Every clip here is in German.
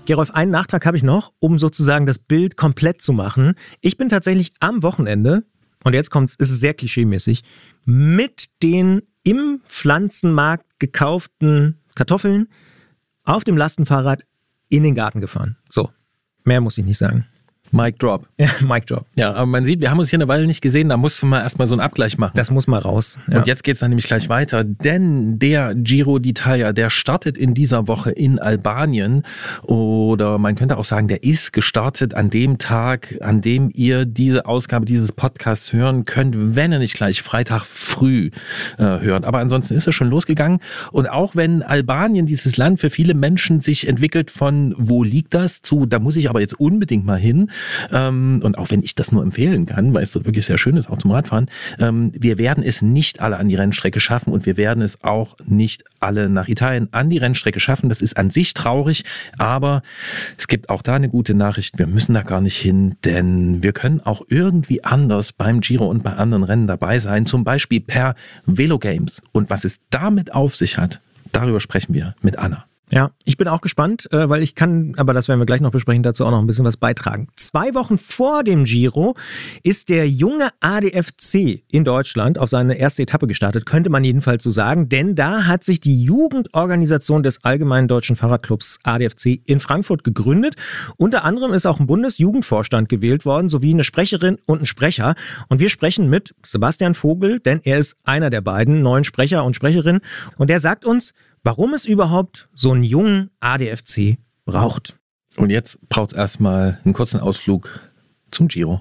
Gerolf, einen Nachtrag habe ich noch, um sozusagen das Bild komplett zu machen. Ich bin tatsächlich am Wochenende, und jetzt kommt's, ist es sehr klischeemäßig, mit den im Pflanzenmarkt gekauften Kartoffeln auf dem Lastenfahrrad in den Garten gefahren. So, mehr muss ich nicht sagen. Mic drop. Ja, Mic drop. Ja, aber man sieht, wir haben uns hier eine Weile nicht gesehen, da mussten wir erstmal so einen Abgleich machen. Das muss mal raus. Ja. Und jetzt geht's dann nämlich gleich weiter, denn der Giro d'Italia, der startet in dieser Woche in Albanien, oder man könnte auch sagen, der ist gestartet an dem Tag, an dem ihr diese Ausgabe dieses Podcasts hören könnt, wenn ihr nicht gleich Freitag früh hört. Aber ansonsten ist er schon losgegangen, und auch wenn Albanien, dieses Land, für viele Menschen sich entwickelt von wo liegt das zu, da muss ich aber jetzt unbedingt mal hin. Und auch wenn ich das nur empfehlen kann, weil es dort wirklich sehr schön ist, auch zum Radfahren, wir werden es nicht alle an die Rennstrecke schaffen, und wir werden es auch nicht alle nach Italien an die Rennstrecke schaffen. Das ist an sich traurig, aber es gibt auch da eine gute Nachricht. Wir müssen da gar nicht hin, denn wir können auch irgendwie anders beim Giro und bei anderen Rennen dabei sein, zum Beispiel per Velogames. Und was es damit auf sich hat, darüber sprechen wir mit Anna. Ja, ich bin auch gespannt, weil ich kann, aber das werden wir gleich noch besprechen, dazu auch noch ein bisschen was beitragen. 2 Wochen vor dem Giro ist der junge ADFC in Deutschland auf seine erste Etappe gestartet, könnte man jedenfalls so sagen, denn da hat sich die Jugendorganisation des Allgemeinen Deutschen Fahrradclubs ADFC in Frankfurt gegründet. Unter anderem ist auch ein Bundesjugendvorstand gewählt worden, sowie eine Sprecherin und ein Sprecher. Und wir sprechen mit Sebastian Vogel, denn er ist einer der beiden neuen Sprecher und Sprecherinnen. Und der sagt uns, warum es überhaupt so einen jungen ADFC braucht. Und jetzt braucht es erstmal einen kurzen Ausflug zum Giro.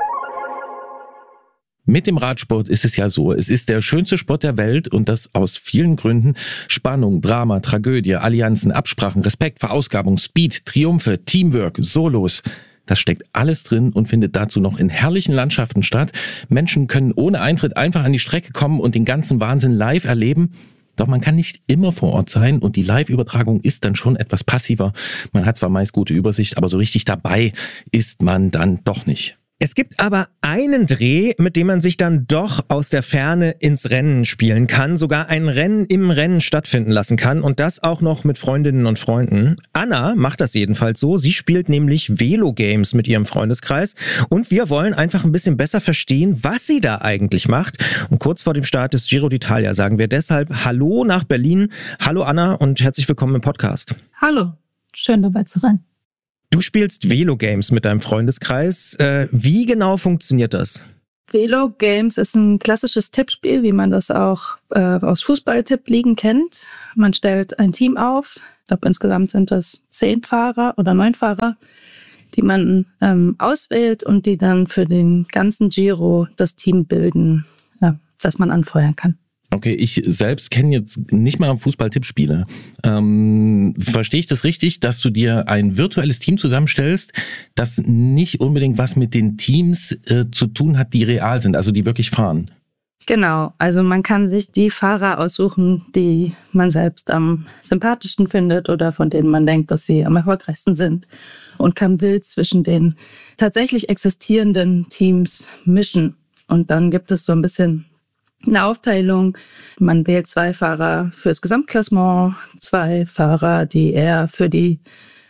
Mit dem Radsport ist es ja so, es ist der schönste Sport der Welt, und das aus vielen Gründen. Spannung, Drama, Tragödie, Allianzen, Absprachen, Respekt, Verausgabung, Speed, Triumphe, Teamwork, Solos. Das steckt alles drin und findet dazu noch in herrlichen Landschaften statt. Menschen können ohne Eintritt einfach an die Strecke kommen und den ganzen Wahnsinn live erleben. Doch man kann nicht immer vor Ort sein, und die Live-Übertragung ist dann schon etwas passiver. Man hat zwar meist gute Übersicht, aber so richtig dabei ist man dann doch nicht. Es gibt aber einen Dreh, mit dem man sich dann doch aus der Ferne ins Rennen spielen kann, sogar ein Rennen im Rennen stattfinden lassen kann, und das auch noch mit Freundinnen und Freunden. Anna macht das jedenfalls so. Sie spielt nämlich Velogames mit ihrem Freundeskreis, und wir wollen einfach ein bisschen besser verstehen, was sie da eigentlich macht. Und kurz vor dem Start des Giro d'Italia sagen wir deshalb Hallo nach Berlin. Hallo Anna und herzlich willkommen im Podcast. Hallo, schön dabei zu sein. Du spielst Velogames mit deinem Freundeskreis. Wie genau funktioniert das? Velogames ist ein klassisches Tippspiel, wie man das auch aus Fußball-Tippligen kennt. Man stellt ein Team auf. Ich glaube, insgesamt sind das 10 Fahrer oder 9 Fahrer, die man auswählt und die dann für den ganzen Giro das Team bilden, das man anfeuern kann. Okay, ich selbst kenne jetzt nicht mal Fußball-Tippspiele. Verstehe ich das richtig, dass du dir ein virtuelles Team zusammenstellst, das nicht unbedingt was mit den Teams zu tun hat, die real sind, also die wirklich fahren? Genau, also man kann sich die Fahrer aussuchen, die man selbst am sympathischsten findet oder von denen man denkt, dass sie am erfolgreichsten sind, und kann wild zwischen den tatsächlich existierenden Teams mischen. Und dann gibt es so ein bisschen eine Aufteilung. Man wählt 2 Fahrer fürs Gesamtklassement, 2 Fahrer, die eher für die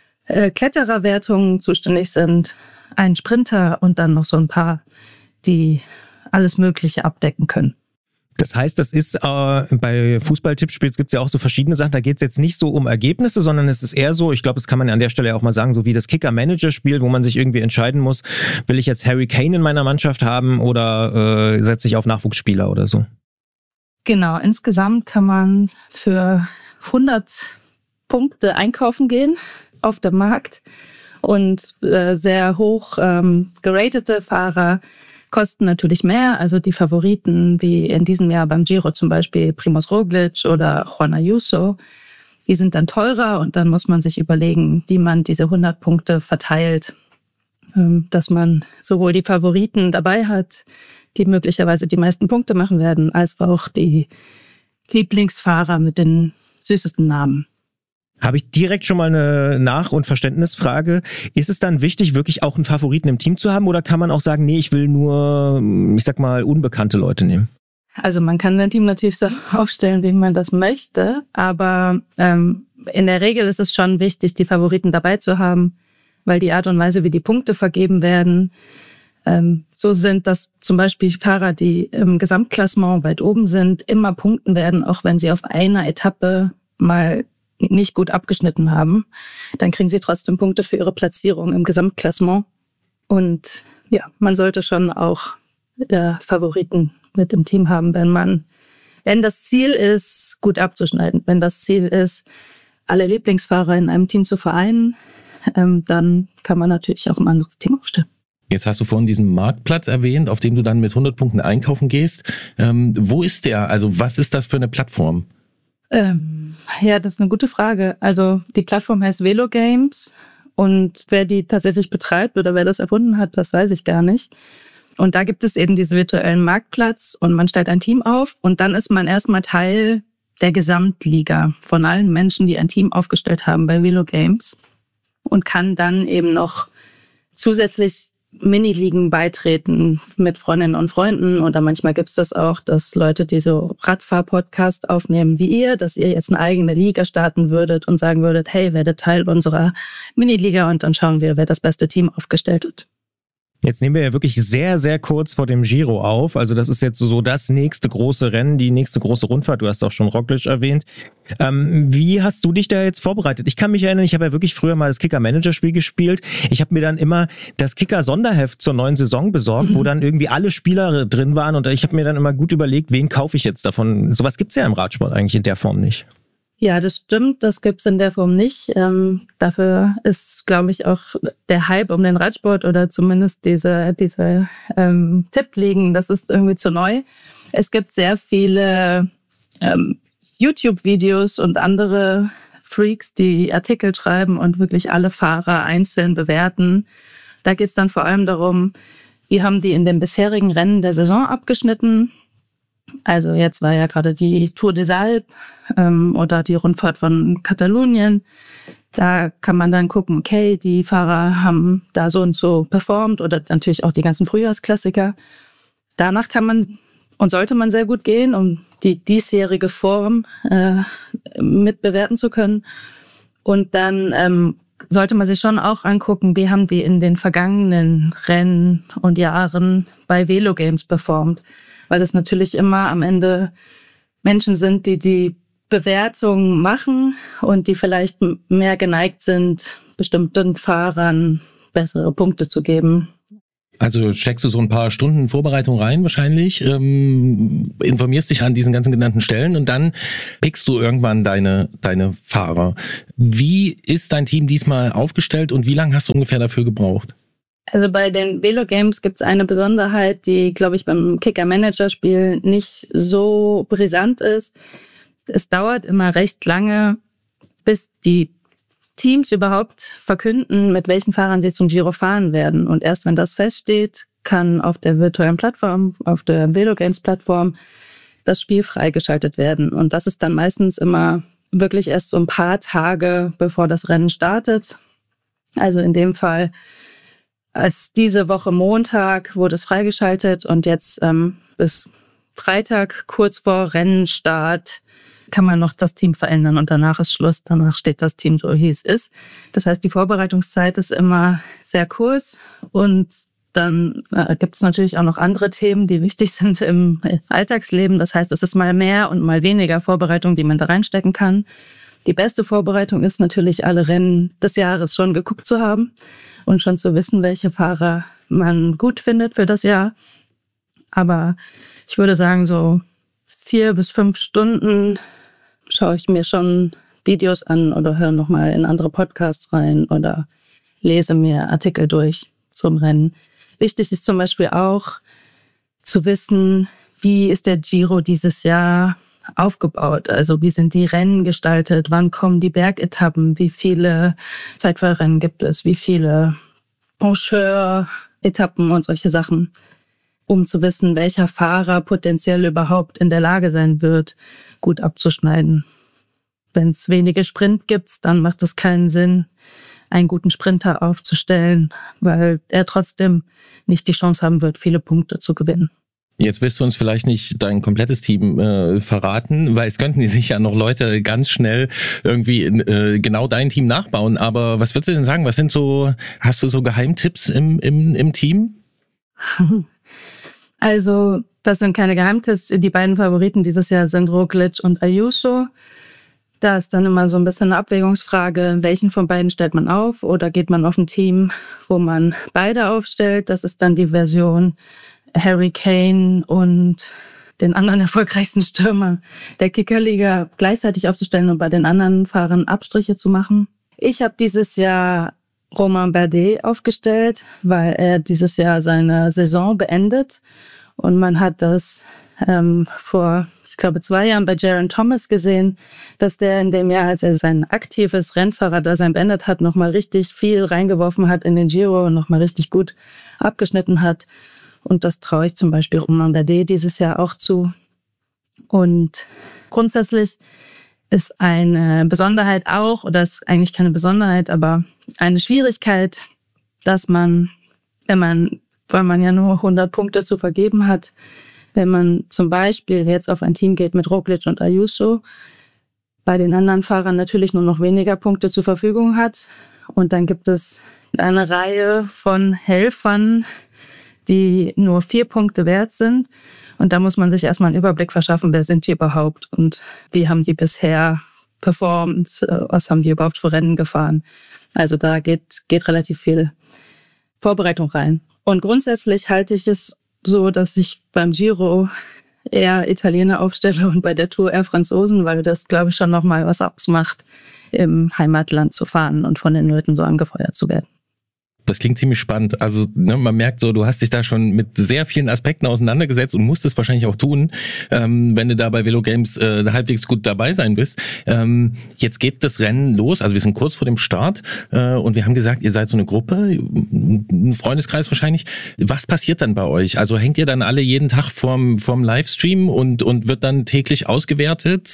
Klettererwertungen zuständig sind, einen Sprinter und dann noch so ein paar, die alles Mögliche abdecken können. Das heißt, das ist bei Fußball-Tippspiels gibt es ja auch so verschiedene Sachen. Da geht es jetzt nicht so um Ergebnisse, sondern es ist eher so, ich glaube, das kann man an der Stelle auch mal sagen, so wie das Kicker-Manager-Spiel, wo man sich irgendwie entscheiden muss, will ich jetzt Harry Kane in meiner Mannschaft haben oder setze ich auf Nachwuchsspieler oder so? Genau, insgesamt kann man für 100 Punkte einkaufen gehen auf dem Markt, und sehr hoch geratete Fahrer kosten natürlich mehr. Also die Favoriten, wie in diesem Jahr beim Giro zum Beispiel Primož Roglič oder Juan Ayuso, die sind dann teurer, und dann muss man sich überlegen, wie man diese 100 Punkte verteilt, dass man sowohl die Favoriten dabei hat, die möglicherweise die meisten Punkte machen werden, als auch die Lieblingsfahrer mit den süßesten Namen. Habe ich direkt schon mal eine Nach- und Verständnisfrage. Ist es dann wichtig, wirklich auch einen Favoriten im Team zu haben, oder kann man auch sagen, nee, ich will nur, ich sag mal, unbekannte Leute nehmen? Also man kann ein Team natürlich so aufstellen, wie man das möchte, aber in der Regel ist es schon wichtig, die Favoriten dabei zu haben, weil die Art und Weise, wie die Punkte vergeben werden, so sind, dass zum Beispiel Fahrer, die im Gesamtklassement weit oben sind, immer punkten werden, auch wenn sie auf einer Etappe mal nicht gut abgeschnitten haben. Dann kriegen sie trotzdem Punkte für ihre Platzierung im Gesamtklassement. Und ja, man sollte schon auch Favoriten mit im Team haben, wenn das Ziel ist, gut abzuschneiden. Wenn das Ziel ist, alle Lieblingsfahrer in einem Team zu vereinen, dann kann man natürlich auch ein anderes Team aufstellen. Jetzt hast du vorhin diesen Marktplatz erwähnt, auf dem du dann mit 100 Punkten einkaufen gehst. Wo ist der? Also was ist das für eine Plattform? Ja, das ist eine gute Frage. Also die Plattform heißt Velo Games und wer die tatsächlich betreibt oder wer das erfunden hat, das weiß ich gar nicht. Und da gibt es eben diesen virtuellen Marktplatz und man stellt ein Team auf und dann ist man erstmal Teil der Gesamtliga von allen Menschen, die ein Team aufgestellt haben bei Velo Games und kann dann eben noch zusätzlich Miniligen beitreten mit Freundinnen und Freunden. Oder manchmal gibt es das auch, dass Leute, die so Radfahr-Podcast aufnehmen wie ihr, dass ihr jetzt eine eigene Liga starten würdet und sagen würdet, hey, werdet Teil unserer Miniliga und dann schauen wir, wer das beste Team aufgestellt hat. Jetzt nehmen wir ja wirklich sehr, sehr kurz vor dem Giro auf. Also das ist jetzt so das nächste große Rennen, die nächste große Rundfahrt. Du hast auch schon Roglic erwähnt. Wie hast du dich da jetzt vorbereitet? Ich kann mich erinnern, ich habe ja wirklich früher mal das Kicker-Manager-Spiel gespielt. Ich habe mir dann immer das Kicker-Sonderheft zur neuen Saison besorgt, wo dann irgendwie alle Spieler drin waren. Und ich habe mir dann immer gut überlegt, wen kaufe ich jetzt davon. Sowas gibt's ja im Radsport eigentlich in der Form nicht. Ja, das stimmt. Das gibt's in der Form nicht. Dafür ist, glaube ich, auch der Hype um den Radsport oder zumindest diese Tippligen, das ist irgendwie zu neu. Es gibt sehr viele YouTube-Videos und andere Freaks, die Artikel schreiben und wirklich alle Fahrer einzeln bewerten. Da geht's dann vor allem darum, wie haben die in den bisherigen Rennen der Saison abgeschnitten. Also jetzt war ja gerade die Tour des Alpes oder die Rundfahrt von Katalonien. Da kann man dann gucken, okay, die Fahrer haben da so und so performt oder natürlich auch die ganzen Frühjahrsklassiker. Danach kann man und sollte man sehr gut gehen, um die diesjährige Form mit bewerten zu können. Und dann sollte man sich schon auch angucken, wie haben die in den vergangenen Rennen und Jahren bei Velo Games performt. Weil das natürlich immer am Ende Menschen sind, die die Bewertung machen und die vielleicht mehr geneigt sind, bestimmten Fahrern bessere Punkte zu geben. Also steckst du so ein paar Stunden Vorbereitung rein wahrscheinlich, informierst dich an diesen ganzen genannten Stellen und dann pickst du irgendwann deine Fahrer. Wie ist dein Team diesmal aufgestellt und wie lange hast du ungefähr dafür gebraucht? Also bei den Velo Games gibt es eine Besonderheit, die, glaube ich, beim Kicker-Manager-Spiel nicht so brisant ist. Es dauert immer recht lange, bis die Teams überhaupt verkünden, mit welchen Fahrern sie zum Giro fahren werden. Und erst wenn das feststeht, kann auf der virtuellen Plattform, auf der Velo Games Plattform, das Spiel freigeschaltet werden. Und das ist dann meistens immer wirklich erst so ein paar Tage, bevor das Rennen startet. Also in dem Fall als diese Woche Montag wurde es freigeschaltet und jetzt bis Freitag, kurz vor Rennenstart, kann man noch das Team verändern und danach ist Schluss. Danach steht das Team so, wie es ist. Das heißt, die Vorbereitungszeit ist immer sehr kurz und dann gibt es natürlich auch noch andere Themen, die wichtig sind im Alltagsleben. Das heißt, es ist mal mehr und mal weniger Vorbereitung, die man da reinstecken kann. Die beste Vorbereitung ist natürlich, alle Rennen des Jahres schon geguckt zu haben und schon zu wissen, welche Fahrer man gut findet für das Jahr. Aber ich würde sagen, so 4 bis 5 Stunden schaue ich mir schon Videos an oder höre nochmal in andere Podcasts rein oder lese mir Artikel durch zum Rennen. Wichtig ist zum Beispiel auch zu wissen, wie ist der Giro dieses Jahr aufgebaut? Also wie sind die Rennen gestaltet? Wann kommen die Bergetappen? Wie viele Zeitfahrrennen gibt es? Wie viele Pencheur-Etappen und solche Sachen? Um zu wissen, welcher Fahrer potenziell überhaupt in der Lage sein wird, gut abzuschneiden. Wenn es wenige Sprint gibt, dann macht es keinen Sinn, einen guten Sprinter aufzustellen, weil er trotzdem nicht die Chance haben wird, viele Punkte zu gewinnen. Jetzt wirst du uns vielleicht nicht dein komplettes Team verraten, weil es könnten sich ja noch Leute ganz schnell irgendwie genau dein Team nachbauen. Aber was würdest du denn sagen? Hast du so Geheimtipps im Team? Also, das sind keine Geheimtipps. Die beiden Favoriten dieses Jahr sind Roglic und Ayuso. Da ist dann immer so ein bisschen eine Abwägungsfrage, welchen von beiden stellt man auf oder geht man auf ein Team, wo man beide aufstellt. Das ist dann die Version Harry Kane und den anderen erfolgreichsten Stürmer der Kickerliga gleichzeitig aufzustellen und bei den anderen Fahrern Abstriche zu machen. Ich habe dieses Jahr Romain Bardet aufgestellt, weil er dieses Jahr seine Saison beendet. Und man hat das vor, ich glaube, 2 Jahren bei Geraint Thomas gesehen, dass der in dem Jahr, als er sein aktives Rennfahrerdasein beendet hat, nochmal richtig viel reingeworfen hat in den Giro und nochmal richtig gut abgeschnitten hat. Und das traue ich zum Beispiel Romain Bardet dieses Jahr auch zu. Und grundsätzlich ist eine Besonderheit auch, oder ist eigentlich keine Besonderheit, aber eine Schwierigkeit, dass man, weil man ja nur 100 Punkte zu vergeben hat, wenn man zum Beispiel jetzt auf ein Team geht mit Roglic und Ayuso, bei den anderen Fahrern natürlich nur noch weniger Punkte zur Verfügung hat. Und dann gibt es eine Reihe von Helfern, die nur 4 Punkte wert sind. Und da muss man sich erstmal einen Überblick verschaffen, wer sind die überhaupt und wie haben die bisher performt, was haben die überhaupt für Rennen gefahren. Also da geht relativ viel Vorbereitung rein. Und grundsätzlich halte ich es so, dass ich beim Giro eher Italiener aufstelle und bei der Tour eher Franzosen, weil das, glaube ich, schon nochmal was ausmacht, im Heimatland zu fahren und von den Leuten so angefeuert zu werden. Das klingt ziemlich spannend. Also man merkt so, du hast dich da schon mit sehr vielen Aspekten auseinandergesetzt und musst es wahrscheinlich auch tun, wenn du da bei Velo Games halbwegs gut dabei sein bist. Jetzt geht das Rennen los, also wir sind kurz vor dem Start und wir haben gesagt, ihr seid so eine Gruppe, ein Freundeskreis wahrscheinlich. Was passiert dann bei euch? Also hängt ihr dann alle jeden Tag vorm Livestream und wird dann täglich ausgewertet?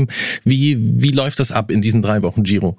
Wie läuft das ab in diesen 3 Wochen Giro?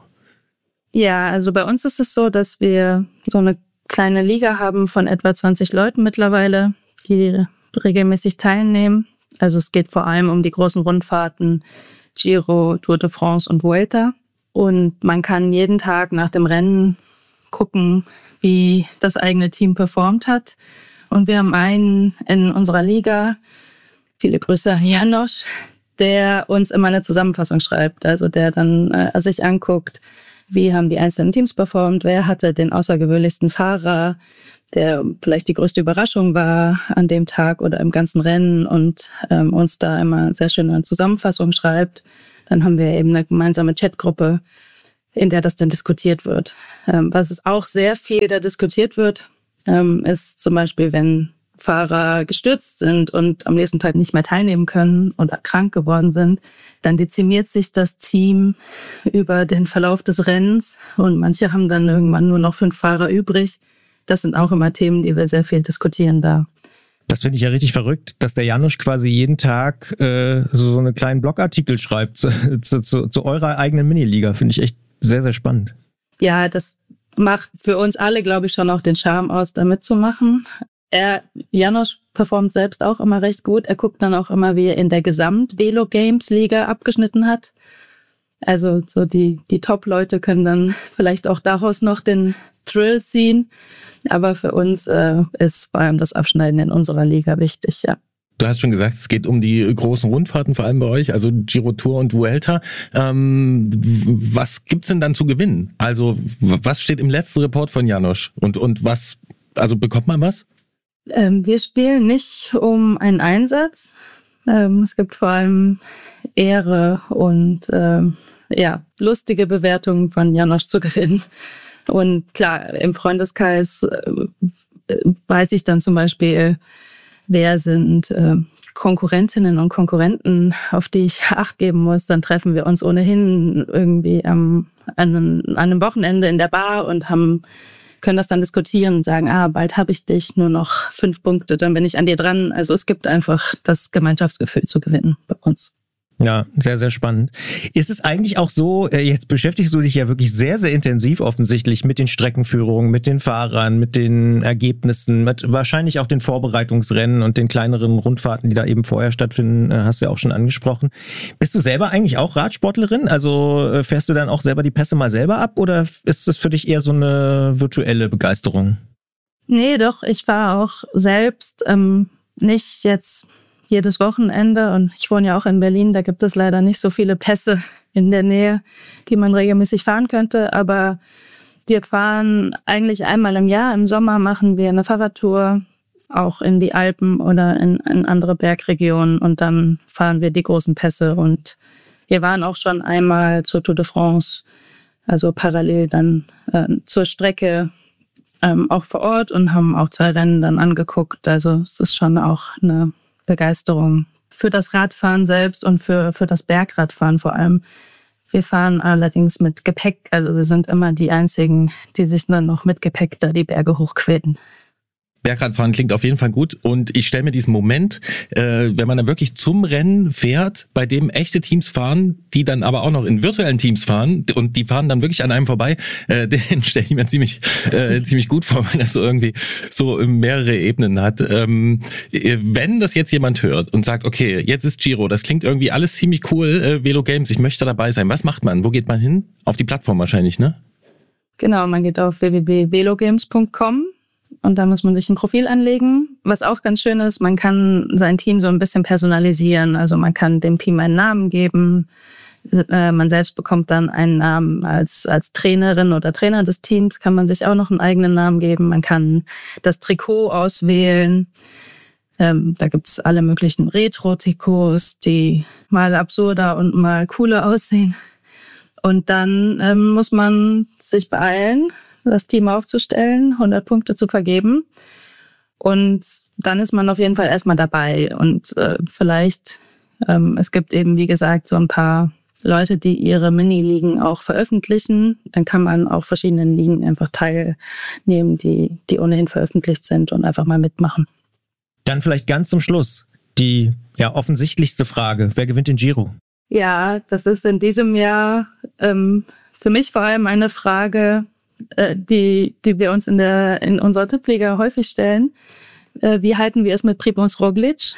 Ja, also bei uns ist es so, dass wir so eine kleine Liga haben von etwa 20 Leuten mittlerweile, die regelmäßig teilnehmen. Also es geht vor allem um die großen Rundfahrten, Giro, Tour de France und Vuelta. Und man kann jeden Tag nach dem Rennen gucken, wie das eigene Team performt hat. Und wir haben einen in unserer Liga, viele Grüße an Janosch, der uns immer eine Zusammenfassung schreibt. Also der dann sich anguckt, wie haben die einzelnen Teams performt, wer hatte den außergewöhnlichsten Fahrer, der vielleicht die größte Überraschung war an dem Tag oder im ganzen Rennen und uns da immer sehr schön eine Zusammenfassung schreibt. Dann haben wir eben eine gemeinsame Chatgruppe, in der das dann diskutiert wird. Was es auch sehr viel da diskutiert wird, ist zum Beispiel, wenn Fahrer gestürzt sind und am nächsten Tag nicht mehr teilnehmen können oder krank geworden sind, dann dezimiert sich das Team über den Verlauf des Rennens und manche haben dann irgendwann nur noch 5 Fahrer übrig. Das sind auch immer Themen, die wir sehr viel diskutieren da. Das finde ich ja richtig verrückt, dass der Janosch quasi jeden Tag so einen kleinen Blogartikel schreibt zu eurer eigenen Miniliga. Finde ich echt sehr, sehr spannend. Ja, das macht für uns alle, glaube ich, schon auch den Charme aus, da mitzumachen. Janosch performt selbst auch immer recht gut. Er guckt dann auch immer, wie er in der Gesamt-Velo-Games-Liga abgeschnitten hat. Also so die Top-Leute können dann vielleicht auch daraus noch den Thrill ziehen. Aber für uns ist vor allem das Abschneiden in unserer Liga wichtig, ja. Du hast schon gesagt, es geht um die großen Rundfahrten, vor allem bei euch, also Giro, Tour und Vuelta. Was gibt's denn dann zu gewinnen? Also was steht im letzten Report von Janosch? Und was, also bekommt man was? Wir spielen nicht um einen Einsatz. Es gibt vor allem Ehre und lustige Bewertungen von Janosch zu gewinnen. Und klar, im Freundeskreis weiß ich dann zum Beispiel, wer sind Konkurrentinnen und Konkurrenten, auf die ich Acht geben muss. Dann treffen wir uns ohnehin irgendwie an einem Wochenende in der Bar und können das dann diskutieren und sagen, bald habe ich dich, nur noch 5 Punkte, dann bin ich an dir dran. Also es gibt einfach das Gemeinschaftsgefühl zu gewinnen bei uns. Ja, sehr, sehr spannend. Ist es eigentlich auch so, jetzt beschäftigst du dich ja wirklich sehr, sehr intensiv offensichtlich mit den Streckenführungen, mit den Fahrern, mit den Ergebnissen, mit wahrscheinlich auch den Vorbereitungsrennen und den kleineren Rundfahrten, die da eben vorher stattfinden, hast du ja auch schon angesprochen. Bist du selber eigentlich auch Radsportlerin? Also fährst du dann auch selber die Pässe mal selber ab oder ist das für dich eher so eine virtuelle Begeisterung? Nee, doch, ich fahre auch selbst, nicht jetzt jedes Wochenende, und ich wohne ja auch in Berlin, da gibt es leider nicht so viele Pässe in der Nähe, die man regelmäßig fahren könnte, aber wir fahren eigentlich einmal im Jahr. Im Sommer machen wir eine Fahrradtour, auch in die Alpen oder in andere Bergregionen, und dann fahren wir die großen Pässe, und wir waren auch schon einmal zur Tour de France, also parallel dann zur Strecke, auch vor Ort, und haben auch 2 Rennen dann angeguckt. Also es ist schon auch eine Begeisterung für das Radfahren selbst und für das Bergradfahren vor allem. Wir fahren allerdings mit Gepäck, also wir sind immer die Einzigen, die sich dann noch mit Gepäck da die Berge hochquälen. Bergradfahren klingt auf jeden Fall gut, und ich stelle mir diesen Moment, wenn man dann wirklich zum Rennen fährt, bei dem echte Teams fahren, die dann aber auch noch in virtuellen Teams fahren, und die fahren dann wirklich an einem vorbei, den stelle ich mir ziemlich gut vor, weil das so irgendwie so mehrere Ebenen hat. Wenn das jetzt jemand hört und sagt, okay, jetzt ist Giro, das klingt irgendwie alles ziemlich cool, Velo Games, ich möchte dabei sein, was macht man? Wo geht man hin? Auf die Plattform wahrscheinlich, ne? Genau, man geht auf www.velogames.com. Und da muss man sich ein Profil anlegen. Was auch ganz schön ist, man kann sein Team so ein bisschen personalisieren. Also man kann dem Team einen Namen geben. Man selbst bekommt dann einen Namen als Trainerin oder Trainer des Teams. Kann man sich auch noch einen eigenen Namen geben. Man kann das Trikot auswählen. Da gibt's alle möglichen Retro-Trikots, die mal absurder und mal cooler aussehen. Und dann muss man sich beeilen, das Team aufzustellen, 100 Punkte zu vergeben. Und dann ist man auf jeden Fall erstmal dabei. Und vielleicht, es gibt eben, wie gesagt, so ein paar Leute, die ihre Mini-Ligen auch veröffentlichen. Dann kann man auch verschiedenen Ligen einfach teilnehmen, die ohnehin veröffentlicht sind, und einfach mal mitmachen. Dann vielleicht ganz zum Schluss die offensichtlichste Frage. Wer gewinnt den Giro? Ja, das ist in diesem Jahr für mich vor allem eine Frage, die wir uns in unserer Tippliga häufig stellen. Wie halten wir es mit Primož Roglič?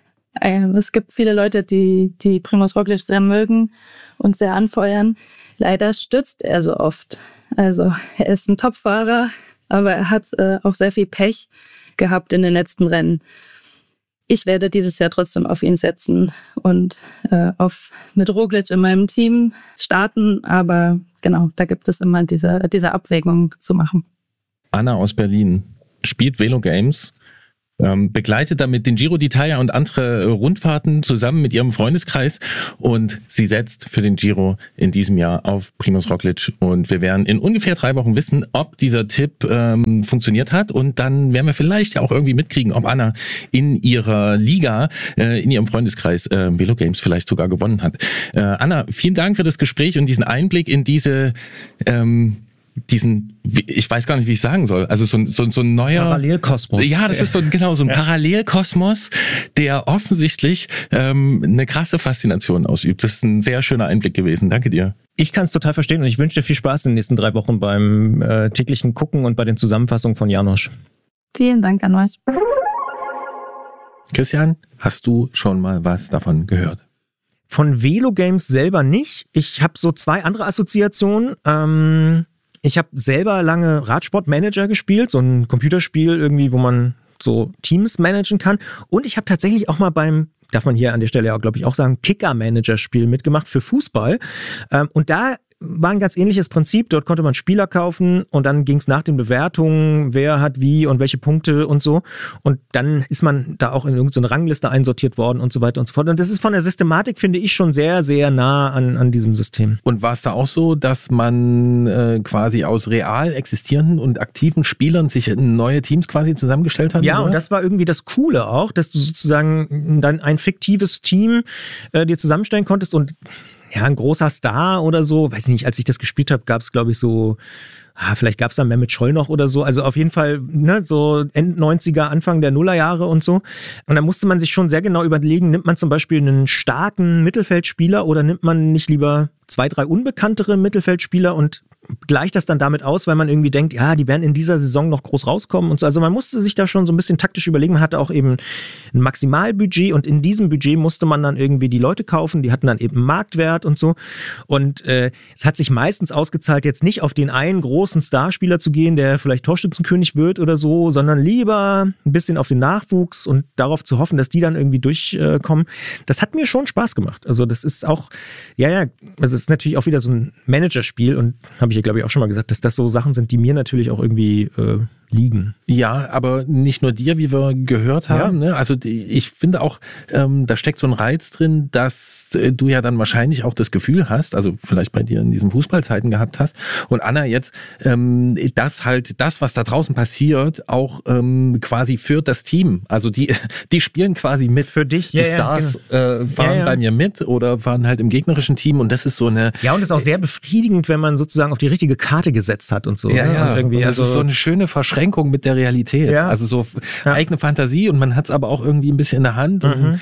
Es gibt viele Leute, die Primož Roglič sehr mögen und sehr anfeuern. Leider stürzt er so oft. Also er ist ein Topfahrer, aber er hat auch sehr viel Pech gehabt in den letzten Rennen. Ich werde dieses Jahr trotzdem auf ihn setzen und mit Roglič in meinem Team starten, aber genau, da gibt es immer diese Abwägung zu machen. Anna aus Berlin spielt Velo Games, begleitet damit den Giro d'Italia und andere Rundfahrten zusammen mit ihrem Freundeskreis, und sie setzt für den Giro in diesem Jahr auf Primož Roglič, und wir werden in ungefähr 3 Wochen wissen, ob dieser Tipp funktioniert hat, und dann werden wir vielleicht ja auch irgendwie mitkriegen, ob Anna in ihrer Liga, in ihrem Freundeskreis Velo Games vielleicht sogar gewonnen hat. Anna, vielen Dank für das Gespräch und diesen Einblick in ich weiß gar nicht, wie ich sagen soll, also so ein neuer Parallelkosmos. Ja, das ist so ein Parallelkosmos, der offensichtlich eine krasse Faszination ausübt. Das ist ein sehr schöner Einblick gewesen. Danke dir. Ich kann es total verstehen, und ich wünsche dir viel Spaß in den nächsten 3 Wochen beim täglichen Gucken und bei den Zusammenfassungen von Janosch. Vielen Dank an euch. Christian, hast du schon mal was davon gehört? Von Velo Games selber nicht. Ich habe so 2 andere Assoziationen. Ich habe selber lange Radsportmanager gespielt, so ein Computerspiel irgendwie, wo man so Teams managen kann. Und ich habe tatsächlich auch mal darf man hier an der Stelle auch, glaube ich, auch sagen, Kicker-Manager-Spiel mitgemacht für Fußball. Und da war ein ganz ähnliches Prinzip. Dort konnte man Spieler kaufen, und dann ging es nach den Bewertungen, wer hat wie und welche Punkte und so. Und dann ist man da auch in irgendeine Rangliste einsortiert worden und so weiter und so fort. Und das ist von der Systematik, finde ich, schon sehr, sehr nah an diesem System. Und war es da auch so, dass man quasi aus real existierenden und aktiven Spielern sich neue Teams quasi zusammengestellt hat? Ja, und das war irgendwie das Coole auch, dass du sozusagen dann ein fiktives Team dir zusammenstellen konntest, und ja, ein großer Star oder so, weiß nicht, als ich das gespielt habe, gab es, glaube ich, so vielleicht gab es da Mehmet Scholl noch oder so, also auf jeden Fall so End 90er, Anfang der Nullerjahre und so. Und da musste man sich schon sehr genau überlegen, nimmt man zum Beispiel einen starken Mittelfeldspieler oder nimmt man nicht lieber 2, 3 unbekanntere Mittelfeldspieler und gleicht das dann damit aus, weil man irgendwie denkt, ja, die werden in dieser Saison noch groß rauskommen und so. Also man musste sich da schon so ein bisschen taktisch überlegen. Man hatte auch eben ein Maximalbudget und in diesem Budget musste man dann irgendwie die Leute kaufen, die hatten dann eben Marktwert und so. Und es hat sich meistens ausgezahlt, jetzt nicht auf den einen großen Starspieler zu gehen, der vielleicht Torschützenkönig wird oder so, sondern lieber ein bisschen auf den Nachwuchs und darauf zu hoffen, dass die dann irgendwie durchkommen. Das hat mir schon Spaß gemacht. Also das ist auch, also es ist natürlich auch wieder so ein Managerspiel und habe ich ja, glaube ich, auch schon mal gesagt, dass das so Sachen sind, die mir natürlich auch irgendwie liegen. Ja, aber nicht nur dir, wie wir gehört haben. Ja. Ne? Also ich finde auch, da steckt so ein Reiz drin, dass du ja dann wahrscheinlich auch das Gefühl hast, also vielleicht bei dir in diesen Fußballzeiten gehabt hast und Anna jetzt, dass halt das, was da draußen passiert, auch quasi für das Team, also die spielen quasi mit. Für dich, die Stars fahren bei mir mit oder fahren halt im gegnerischen Team und das ist so eine... Ja, und das ist auch sehr befriedigend, wenn man sozusagen auf die richtige Karte gesetzt hat und so. Ja, und irgendwie, und das ist so eine schöne Verschränkung mit der Realität. Ja. Also so eigene Fantasie und man hat es aber auch irgendwie ein bisschen in der Hand. Und,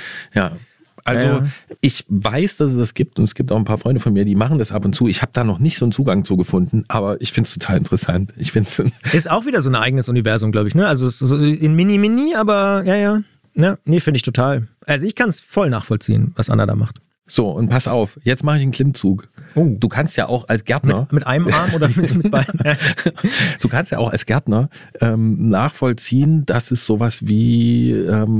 Also ich weiß, dass es das gibt und es gibt auch ein paar Freunde von mir, die machen das ab und zu. Ich habe da noch nicht so einen Zugang zu gefunden, aber ich finde es total interessant. Ist auch wieder so ein eigenes Universum, glaube ich. Ne? Also es ist so in Mini, aber finde ich total. Also ich kann es voll nachvollziehen, was Anna da macht. So, und pass auf, jetzt mache ich einen Klimmzug. Oh. Du kannst ja auch als Gärtner... Mit einem Arm oder mit beiden? Du kannst ja auch als Gärtner nachvollziehen, dass es sowas wie...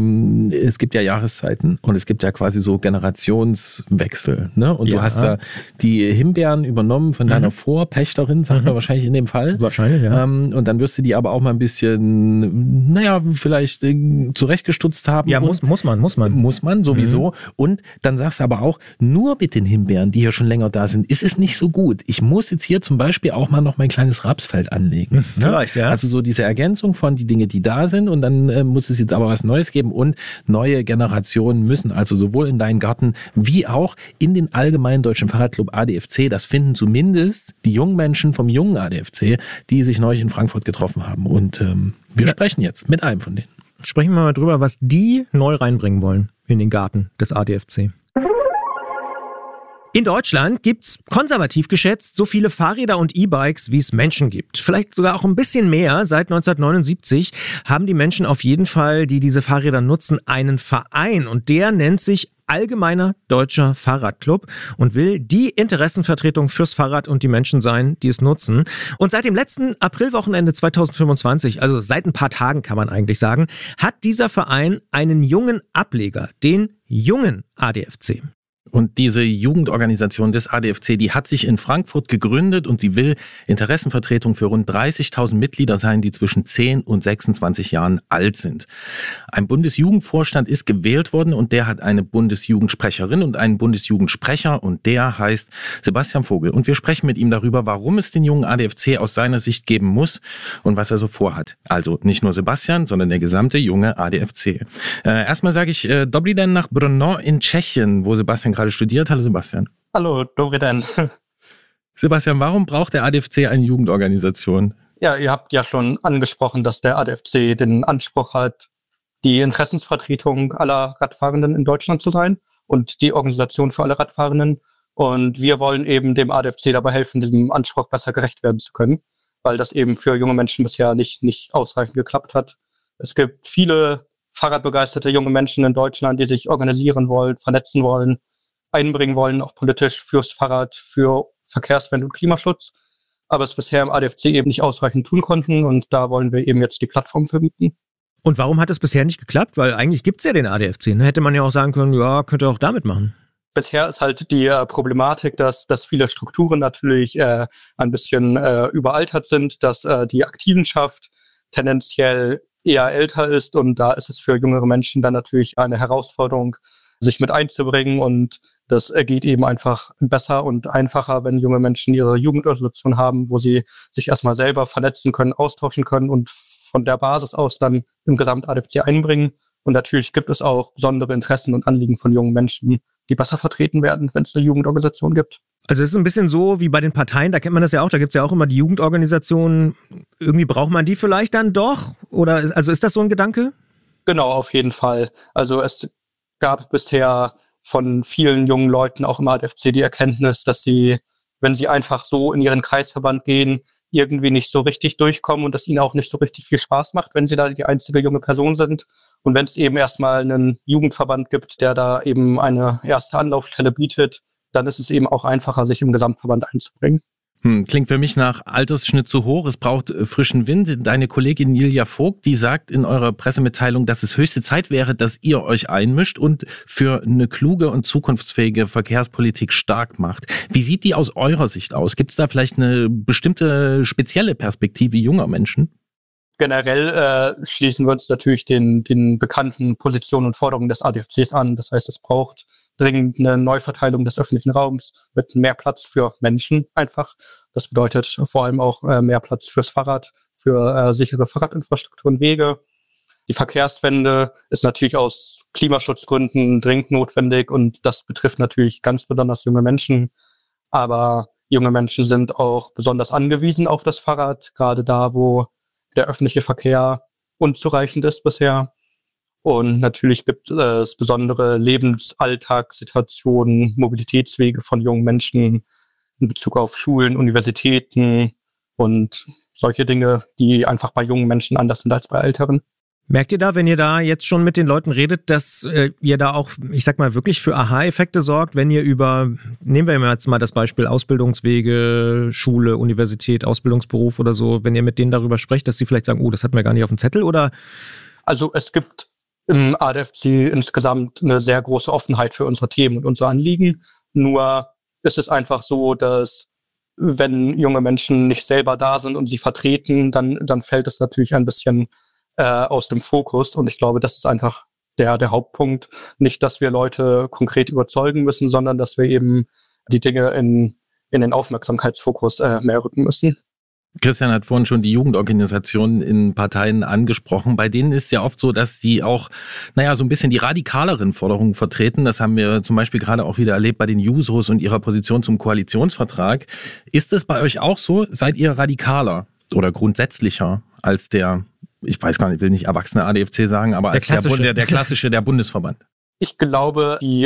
es gibt ja Jahreszeiten und es gibt ja quasi so Generationswechsel. Ne? Und du hast ja die Himbeeren übernommen von deiner Vorpächterin, sagt man wahrscheinlich in dem Fall. Wahrscheinlich, ja. Und dann wirst du die aber auch mal ein bisschen, vielleicht zurechtgestutzt haben. Ja, muss man. Muss man, sowieso. Und dann sagst du aber auch, nur mit den Himbeeren, die hier schon länger da sind, ist es nicht so gut. Ich muss jetzt hier zum Beispiel auch mal noch mein kleines Rapsfeld anlegen. Vielleicht, ja. Also so diese Ergänzung von die Dinge, die da sind und dann muss es jetzt aber was Neues geben und neue Generationen müssen also sowohl in deinen Garten wie auch in den allgemeinen Deutschen Fahrradclub ADFC, das finden zumindest die jungen Menschen vom jungen ADFC, die sich neulich in Frankfurt getroffen haben und wir sprechen jetzt mit einem von denen. Sprechen wir mal drüber, was die neu reinbringen wollen in den Garten des ADFC. In Deutschland gibt's konservativ geschätzt so viele Fahrräder und E-Bikes, wie es Menschen gibt. Vielleicht sogar auch ein bisschen mehr. Seit 1979 haben die Menschen auf jeden Fall, die diese Fahrräder nutzen, einen Verein. Und der nennt sich Allgemeiner Deutscher Fahrradclub und will die Interessenvertretung fürs Fahrrad und die Menschen sein, die es nutzen. Und seit dem letzten Aprilwochenende 2025, also seit ein paar Tagen kann man eigentlich sagen, hat dieser Verein einen jungen Ableger, den jungen ADFC. Und diese Jugendorganisation des ADFC, die hat sich in Frankfurt gegründet und sie will Interessenvertretung für rund 30.000 Mitglieder sein, die zwischen 10 und 26 Jahren alt sind. Ein Bundesjugendvorstand ist gewählt worden und der hat eine Bundesjugendsprecherin und einen Bundesjugendsprecher und der heißt Sebastian Vogel. Und wir sprechen mit ihm darüber, warum es den jungen ADFC aus seiner Sicht geben muss und was er so vorhat. Also nicht nur Sebastian, sondern der gesamte junge ADFC. Erstmal sage ich Dobry den nach Brno in Tschechien, wo Sebastian gerade studiert. Hallo Sebastian. Hallo, Dobry den. Sebastian, warum braucht der ADFC eine Jugendorganisation? Ja, ihr habt ja schon angesprochen, dass der ADFC den Anspruch hat, die Interessensvertretung aller Radfahrenden in Deutschland zu sein und die Organisation für alle Radfahrenden. Und wir wollen eben dem ADFC dabei helfen, diesem Anspruch besser gerecht werden zu können, weil das eben für junge Menschen bisher nicht ausreichend geklappt hat. Es gibt viele fahrradbegeisterte junge Menschen in Deutschland, die sich organisieren wollen, vernetzen wollen, einbringen wollen, auch politisch fürs Fahrrad, für Verkehrswende und Klimaschutz, aber es bisher im ADFC eben nicht ausreichend tun konnten und da wollen wir eben jetzt die Plattform für bieten. Und warum hat es bisher nicht geklappt? Weil eigentlich gibt es ja den ADFC. Ne? Hätte man ja auch sagen können, ja, könnt ihr auch damit machen. Bisher ist halt die Problematik, dass viele Strukturen natürlich ein bisschen überaltert sind, dass die Aktivenschaft tendenziell eher älter ist und da ist es für jüngere Menschen dann natürlich eine Herausforderung, sich mit einzubringen und das geht eben einfach besser und einfacher, wenn junge Menschen ihre Jugendorganisation haben, wo sie sich erstmal selber vernetzen können, austauschen können und von der Basis aus dann im Gesamt-ADFC einbringen. Und natürlich gibt es auch besondere Interessen und Anliegen von jungen Menschen, die besser vertreten werden, wenn es eine Jugendorganisation gibt. Also es ist ein bisschen so wie bei den Parteien, da kennt man das ja auch, da gibt es ja auch immer die Jugendorganisationen. Irgendwie braucht man die vielleicht dann doch? Oder also ist das so ein Gedanke? Genau, auf jeden Fall. Also es gab bisher von vielen jungen Leuten auch im ADFC die Erkenntnis, dass sie, wenn sie einfach so in ihren Kreisverband gehen, irgendwie nicht so richtig durchkommen und dass ihnen auch nicht so richtig viel Spaß macht, wenn sie da die einzige junge Person sind. Und wenn es eben erstmal einen Jugendverband gibt, der da eben eine erste Anlaufstelle bietet, dann ist es eben auch einfacher, sich im Gesamtverband einzubringen. Klingt für mich nach Altersschnitt zu hoch. Es braucht frischen Wind. Deine Kollegin Nilja Vogt, die sagt in eurer Pressemitteilung, dass es höchste Zeit wäre, dass ihr euch einmischt und für eine kluge und zukunftsfähige Verkehrspolitik stark macht. Wie sieht die aus eurer Sicht aus? Gibt es da vielleicht eine bestimmte spezielle Perspektive junger Menschen? Generell schließen wir uns natürlich den bekannten Positionen und Forderungen des ADFCs an. Das heißt, es braucht dringend eine Neuverteilung des öffentlichen Raums mit mehr Platz für Menschen einfach. Das bedeutet vor allem auch mehr Platz fürs Fahrrad, für sichere Fahrradinfrastruktur und Wege. Die Verkehrswende ist natürlich aus Klimaschutzgründen dringend notwendig und das betrifft natürlich ganz besonders junge Menschen. Aber junge Menschen sind auch besonders angewiesen auf das Fahrrad, gerade da, wo der öffentliche Verkehr unzureichend ist bisher. Und natürlich gibt es besondere Lebensalltagssituationen, Mobilitätswege von jungen Menschen in Bezug auf Schulen, Universitäten und solche Dinge, die einfach bei jungen Menschen anders sind als bei älteren. Merkt ihr da, wenn ihr da jetzt schon mit den Leuten redet, dass ihr da auch, ich sag mal, wirklich für Aha-Effekte sorgt, wenn ihr nehmen wir jetzt mal das Beispiel Ausbildungswege, Schule, Universität, Ausbildungsberuf oder so, wenn ihr mit denen darüber sprecht, dass sie vielleicht sagen, oh, das hatten wir gar nicht auf dem Zettel, oder? Also es gibt im ADFC insgesamt eine sehr große Offenheit für unsere Themen und unsere Anliegen. Nur ist es einfach so, dass wenn junge Menschen nicht selber da sind und sie vertreten, dann fällt es natürlich ein bisschen aus dem Fokus. Und ich glaube, das ist einfach der Hauptpunkt. Nicht, dass wir Leute konkret überzeugen müssen, sondern dass wir eben die Dinge in den Aufmerksamkeitsfokus mehr rücken müssen. Christian hat vorhin schon die Jugendorganisationen in Parteien angesprochen. Bei denen ist es ja oft so, dass die auch, so ein bisschen die radikaleren Forderungen vertreten. Das haben wir zum Beispiel gerade auch wieder erlebt bei den Jusos und ihrer Position zum Koalitionsvertrag. Ist es bei euch auch so? Seid ihr radikaler oder grundsätzlicher als der, ich weiß gar nicht, will nicht erwachsene ADFC sagen, aber als der klassische, der Bundesverband? Ich glaube, die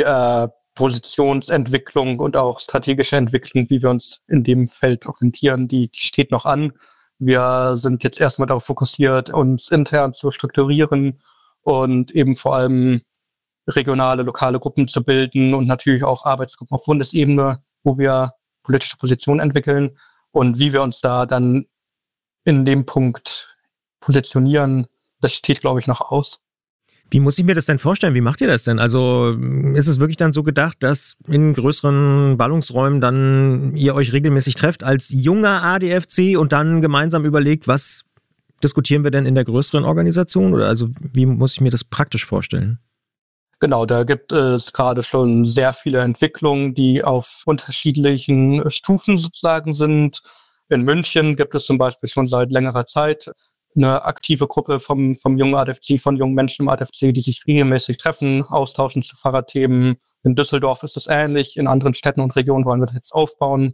Positionsentwicklung und auch strategische Entwicklung, wie wir uns in dem Feld orientieren, die steht noch an. Wir sind jetzt erstmal darauf fokussiert, uns intern zu strukturieren und eben vor allem regionale, lokale Gruppen zu bilden und natürlich auch Arbeitsgruppen auf Bundesebene, wo wir politische Positionen entwickeln. Und wie wir uns da dann in dem Punkt positionieren, das steht, glaube ich, noch aus. Wie muss ich mir das denn vorstellen? Wie macht ihr das denn? Also ist es wirklich dann so gedacht, dass in größeren Ballungsräumen dann ihr euch regelmäßig trefft als junger ADFC und dann gemeinsam überlegt, was diskutieren wir denn in der größeren Organisation? Oder also wie muss ich mir das praktisch vorstellen? Genau, da gibt es gerade schon sehr viele Entwicklungen, die auf unterschiedlichen Stufen sozusagen sind. In München gibt es zum Beispiel schon seit längerer Zeit eine aktive Gruppe vom jungen ADFC, von jungen Menschen im ADFC, die sich regelmäßig treffen, austauschen zu Fahrradthemen. In Düsseldorf ist es ähnlich, in anderen Städten und Regionen wollen wir das jetzt aufbauen.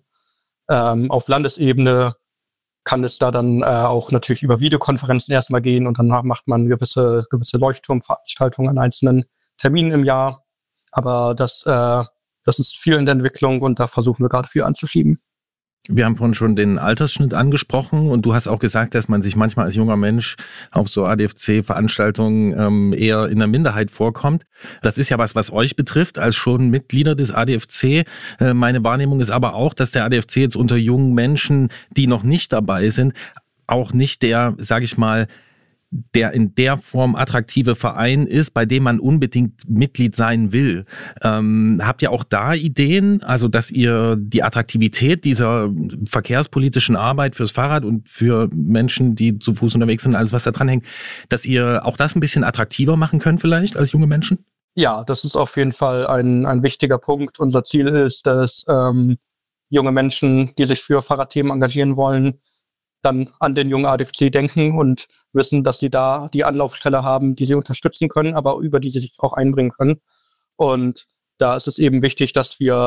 Auf Landesebene kann es da dann auch natürlich über Videokonferenzen erstmal gehen und danach macht man gewisse Leuchtturmveranstaltungen an einzelnen Terminen im Jahr. Aber das ist viel in der Entwicklung und da versuchen wir gerade viel anzuschieben. Wir haben vorhin schon den Altersschnitt angesprochen und du hast auch gesagt, dass man sich manchmal als junger Mensch auf so ADFC-Veranstaltungen eher in der Minderheit vorkommt. Das ist ja was euch betrifft, als schon Mitglieder des ADFC. Meine Wahrnehmung ist aber auch, dass der ADFC jetzt unter jungen Menschen, die noch nicht dabei sind, auch nicht der, sage ich mal, der in der Form attraktive Verein ist, bei dem man unbedingt Mitglied sein will. Habt ihr auch da Ideen, also dass ihr die Attraktivität dieser verkehrspolitischen Arbeit fürs Fahrrad und für Menschen, die zu Fuß unterwegs sind, alles was da dran hängt, dass ihr auch das ein bisschen attraktiver machen könnt vielleicht als junge Menschen? Ja, das ist auf jeden Fall ein wichtiger Punkt. Unser Ziel ist, dass junge Menschen, die sich für Fahrradthemen engagieren wollen, dann an den jungen ADFC denken und wissen, dass sie da die Anlaufstelle haben, die sie unterstützen können, aber über die sie sich auch einbringen können. Und da ist es eben wichtig, dass wir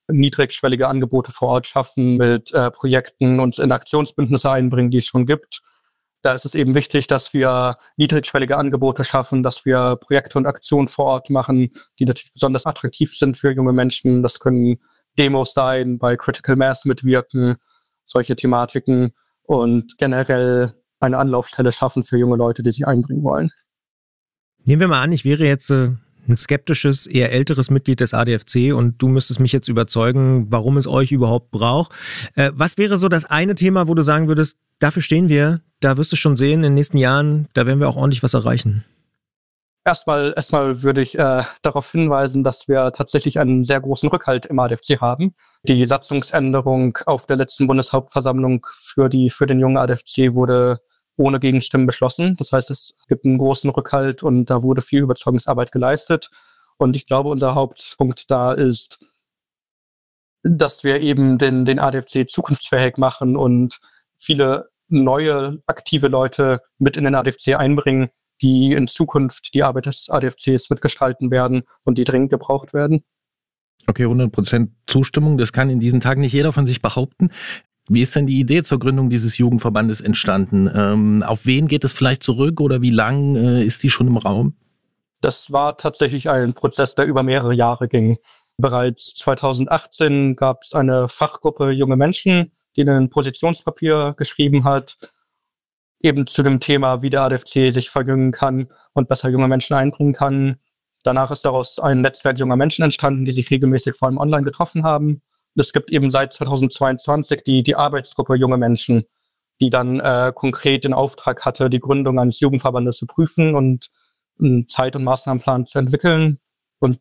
niedrigschwellige Angebote vor Ort schaffen, mit Projekten uns in Aktionsbündnisse einbringen, die es schon gibt. Da ist es eben wichtig, dass wir niedrigschwellige Angebote schaffen, dass wir Projekte und Aktionen vor Ort machen, die natürlich besonders attraktiv sind für junge Menschen. Das können Demos sein, bei Critical Mass mitwirken, solche Thematiken und generell eine Anlaufstelle schaffen für junge Leute, die sich einbringen wollen. Nehmen wir mal an, ich wäre jetzt ein skeptisches, eher älteres Mitglied des ADFC und du müsstest mich jetzt überzeugen, warum es euch überhaupt braucht. Was wäre so das eine Thema, wo du sagen würdest, dafür stehen wir, da wirst du schon sehen, in den nächsten Jahren, da werden wir auch ordentlich was erreichen? Erstmal würde ich darauf hinweisen, dass wir tatsächlich einen sehr großen Rückhalt im ADFC haben. Die Satzungsänderung auf der letzten Bundeshauptversammlung für den jungen ADFC wurde ohne Gegenstimmen beschlossen. Das heißt, es gibt einen großen Rückhalt und da wurde viel Überzeugungsarbeit geleistet. Und ich glaube, unser Hauptpunkt da ist, dass wir eben den ADFC zukunftsfähig machen und viele neue, aktive Leute mit in den ADFC einbringen, die in Zukunft die Arbeit des ADFCs mitgestalten werden und die dringend gebraucht werden. Okay, 100% Zustimmung. Das kann in diesen Tagen nicht jeder von sich behaupten. Wie ist denn die Idee zur Gründung dieses Jugendverbandes entstanden? Auf wen geht es vielleicht zurück oder wie lang ist die schon im Raum? Das war tatsächlich ein Prozess, der über mehrere Jahre ging. Bereits 2018 gab es eine Fachgruppe junge Menschen, die ein Positionspapier geschrieben hat, eben zu dem Thema, wie der ADFC sich verjüngen kann und besser junge Menschen einbringen kann. Danach ist daraus ein Netzwerk junger Menschen entstanden, die sich regelmäßig vor allem online getroffen haben. Es gibt eben seit 2022 die Arbeitsgruppe junge Menschen, die dann konkret den Auftrag hatte, die Gründung eines Jugendverbandes zu prüfen und einen Zeit- und Maßnahmenplan zu entwickeln. Und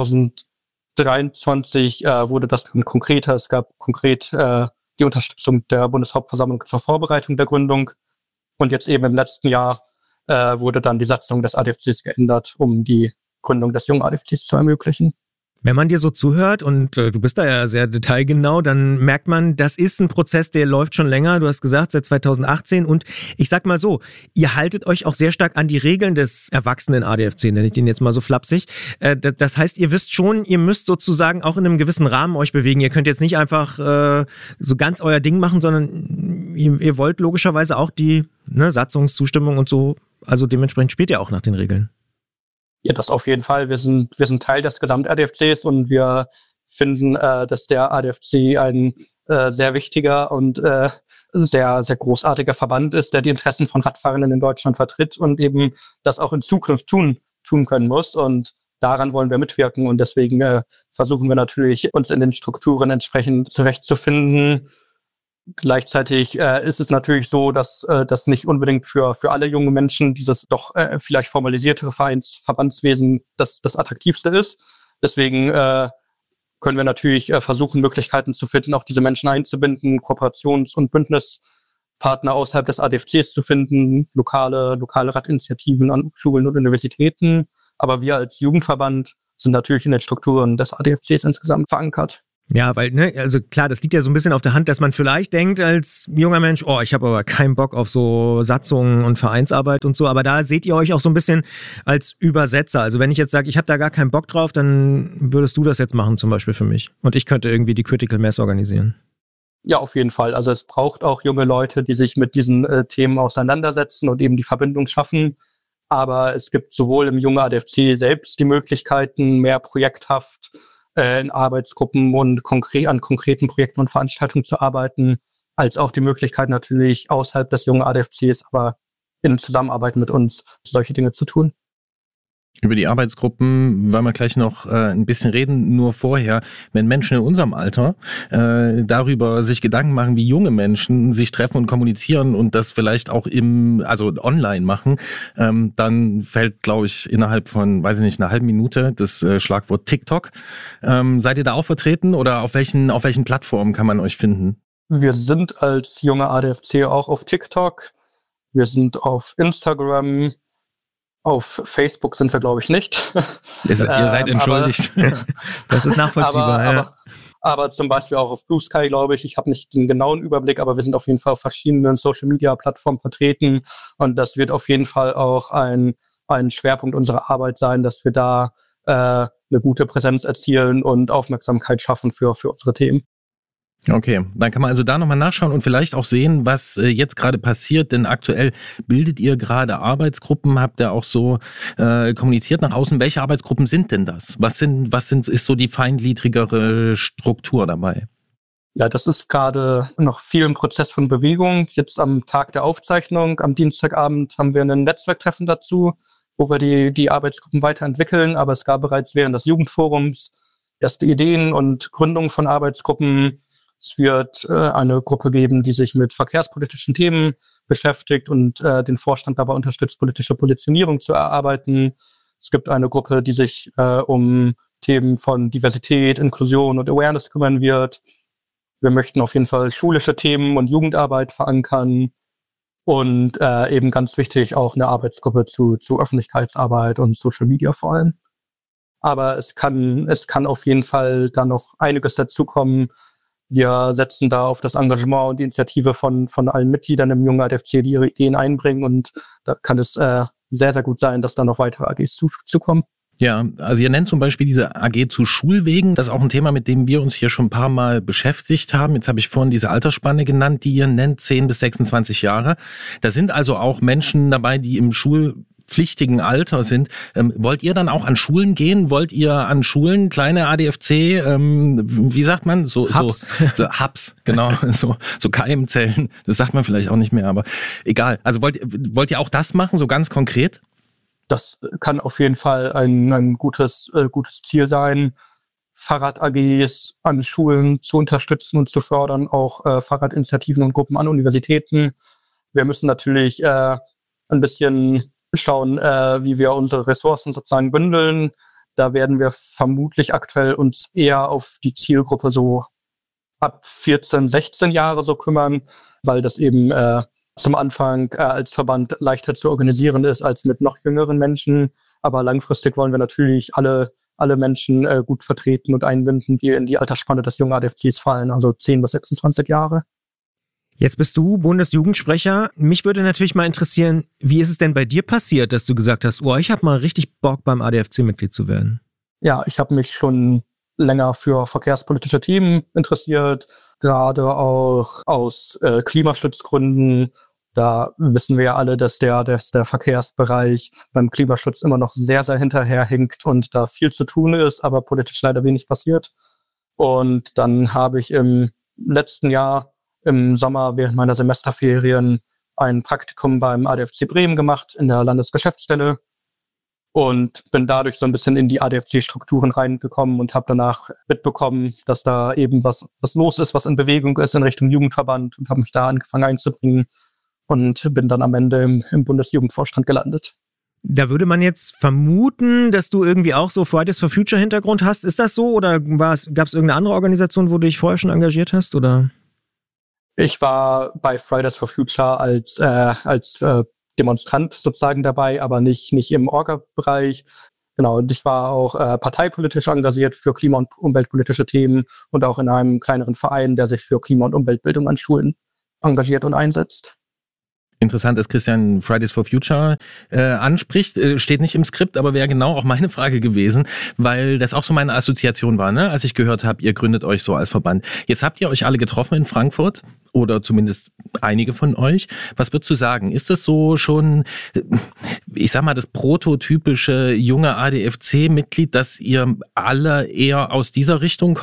2023 wurde das dann konkreter. Es gab konkret die Unterstützung der Bundeshauptversammlung zur Vorbereitung der Gründung. Und jetzt eben im letzten Jahr wurde dann die Satzung des ADFCs geändert, um die Gründung des jungen ADFCs zu ermöglichen. Wenn man dir so zuhört und du bist da ja sehr detailgenau, dann merkt man, das ist ein Prozess, der läuft schon länger. Du hast gesagt, seit 2018. Und ich sag mal so, ihr haltet euch auch sehr stark an die Regeln des erwachsenen ADFC, nenne ich den jetzt mal so flapsig. Das heißt, ihr wisst schon, ihr müsst sozusagen auch in einem gewissen Rahmen euch bewegen. Ihr könnt jetzt nicht einfach so ganz euer Ding machen, sondern ihr wollt logischerweise auch die Satzungszustimmung und so. Also dementsprechend spielt ihr auch nach den Regeln. Ja, das auf jeden Fall. Wir sind Teil des Gesamt-ADFCs und wir finden, dass der ADFC ein sehr wichtiger und sehr, sehr großartiger Verband ist, der die Interessen von Radfahrenden in Deutschland vertritt und eben das auch in Zukunft tun können muss. Und daran wollen wir mitwirken und deswegen versuchen wir natürlich, uns in den Strukturen entsprechend zurechtzufinden. Gleichzeitig ist es natürlich so, dass das nicht unbedingt für alle junge Menschen dieses doch vielleicht formalisiertere Verbandswesen das attraktivste ist. Deswegen können wir natürlich versuchen, Möglichkeiten zu finden, auch diese Menschen einzubinden, Kooperations- und Bündnispartner außerhalb des ADFCs zu finden, lokale Radinitiativen an Schulen und Universitäten. Aber wir als Jugendverband sind natürlich in den Strukturen des ADFCs insgesamt verankert. Ja, weil, also klar, das liegt ja so ein bisschen auf der Hand, dass man vielleicht denkt als junger Mensch, ich habe aber keinen Bock auf so Satzungen und Vereinsarbeit und so, aber da seht ihr euch auch so ein bisschen als Übersetzer. Also wenn ich jetzt sage, ich habe da gar keinen Bock drauf, dann würdest du das jetzt machen zum Beispiel für mich und ich könnte irgendwie die Critical Mass organisieren. Ja, auf jeden Fall. Also es braucht auch junge Leute, die sich mit diesen Themen auseinandersetzen und eben die Verbindung schaffen. Aber es gibt sowohl im jungen ADFC selbst die Möglichkeiten, mehr projekthaft in Arbeitsgruppen und an konkreten Projekten und Veranstaltungen zu arbeiten, als auch die Möglichkeit natürlich außerhalb des jungen ADFCs, aber in Zusammenarbeit mit uns solche Dinge zu tun. Über die Arbeitsgruppen wollen wir gleich noch ein bisschen reden. Nur vorher, wenn Menschen in unserem Alter darüber sich Gedanken machen, wie junge Menschen sich treffen und kommunizieren und das vielleicht auch online machen, dann fällt, glaube ich, innerhalb von, einer halben Minute das Schlagwort TikTok. Seid ihr da auch vertreten oder auf welchen Plattformen kann man euch finden? Wir sind als junge ADFC auch auf TikTok. Wir sind auf Instagram. Auf Facebook sind wir, glaube ich, nicht. Ihr seid entschuldigt. Das ist nachvollziehbar. Aber zum Beispiel auch auf Blue Sky, glaube ich. Ich habe nicht den genauen Überblick, aber wir sind auf jeden Fall auf verschiedenen Social-Media-Plattformen vertreten. Und das wird auf jeden Fall auch ein Schwerpunkt unserer Arbeit sein, dass wir da eine gute Präsenz erzielen und Aufmerksamkeit schaffen für unsere Themen. Okay, dann kann man also da nochmal nachschauen und vielleicht auch sehen, was jetzt gerade passiert, denn aktuell bildet ihr gerade Arbeitsgruppen, habt ihr auch so kommuniziert nach außen. Welche Arbeitsgruppen sind denn das? Was ist so die feingliedrigere Struktur dabei? Ja, das ist gerade noch viel im Prozess von Bewegung. Jetzt am Tag der Aufzeichnung, am Dienstagabend, haben wir ein Netzwerktreffen dazu, wo wir die Arbeitsgruppen weiterentwickeln. Aber es gab bereits während des Jugendforums erste Ideen und Gründung von Arbeitsgruppen. Es wird eine Gruppe geben, die sich mit verkehrspolitischen Themen beschäftigt und den Vorstand dabei unterstützt, politische Positionierung zu erarbeiten. Es gibt eine Gruppe, die sich um Themen von Diversität, Inklusion und Awareness kümmern wird. Wir möchten auf jeden Fall schulische Themen und Jugendarbeit verankern und eben ganz wichtig auch eine Arbeitsgruppe zu Öffentlichkeitsarbeit und Social Media vor allem. Aber es kann auf jeden Fall da noch einiges dazukommen. Wir setzen da auf das Engagement und die Initiative von allen Mitgliedern im jungen ADFC, die ihre Ideen einbringen. Und da kann es sehr, sehr gut sein, dass da noch weitere AGs zukommen. Ja, also ihr nennt zum Beispiel diese AG zu Schulwegen. Das ist auch ein Thema, mit dem wir uns hier schon ein paar Mal beschäftigt haben. Jetzt habe ich vorhin diese Altersspanne genannt, die ihr nennt, 10 bis 26 Jahre. Da sind also auch Menschen dabei, die im schulpflichtigen Alter sind. Wollt ihr dann auch an Schulen gehen? Wollt ihr an Schulen kleine ADFC, wie sagt man? Hubs. So Hubs, genau. So Keimzellen. Das sagt man vielleicht auch nicht mehr, aber egal. Also wollt ihr auch das machen, so ganz konkret? Das kann auf jeden Fall ein gutes Ziel sein, Fahrrad-AGs an Schulen zu unterstützen und zu fördern, auch Fahrradinitiativen und Gruppen an Universitäten. Wir müssen natürlich ein bisschen schauen, wie wir unsere Ressourcen sozusagen bündeln. Da werden wir vermutlich aktuell uns eher auf die Zielgruppe so ab 14, 16 Jahre so kümmern, weil das eben zum Anfang als Verband leichter zu organisieren ist als mit noch jüngeren Menschen. Aber langfristig wollen wir natürlich alle Menschen gut vertreten und einbinden, die in die Altersspanne des jungen ADFCs fallen, also 10 bis 26 Jahre. Jetzt bist du Bundesjugendsprecher. Mich würde natürlich mal interessieren, wie ist es denn bei dir passiert, dass du gesagt hast, ich habe mal richtig Bock, beim ADFC Mitglied zu werden? Ja, ich habe mich schon länger für verkehrspolitische Themen interessiert, gerade auch aus Klimaschutzgründen. Da wissen wir ja alle, dass der Verkehrsbereich beim Klimaschutz immer noch sehr, sehr hinterherhinkt und da viel zu tun ist, aber politisch leider wenig passiert. Und dann habe ich im letzten Jahr im Sommer während meiner Semesterferien ein Praktikum beim ADFC Bremen gemacht in der Landesgeschäftsstelle und bin dadurch so ein bisschen in die ADFC-Strukturen reingekommen und habe danach mitbekommen, dass da eben was los ist, was in Bewegung ist in Richtung Jugendverband und habe mich da angefangen einzubringen und bin dann am Ende im Bundesjugendvorstand gelandet. Da würde man jetzt vermuten, dass du irgendwie auch so Fridays for Future Hintergrund hast. Ist das so oder gab es irgendeine andere Organisation, wo du dich vorher schon engagiert hast, oder? Ich war bei Fridays for Future als Demonstrant sozusagen dabei, aber nicht im Orga-Bereich. Genau, und ich war auch parteipolitisch engagiert für klima- und umweltpolitische Themen und auch in einem kleineren Verein, der sich für Klima- und Umweltbildung an Schulen engagiert und einsetzt. Interessant, dass Christian Fridays for Future anspricht. Steht nicht im Skript, aber wäre genau auch meine Frage gewesen, weil das auch so meine Assoziation war, ne? Als ich gehört habe, ihr gründet euch so als Verband. Jetzt habt ihr euch alle getroffen in Frankfurt oder zumindest einige von euch. Was würdest du sagen? Ist das so schon, ich sag mal, das prototypische junge ADFC-Mitglied, dass ihr alle eher aus dieser Richtung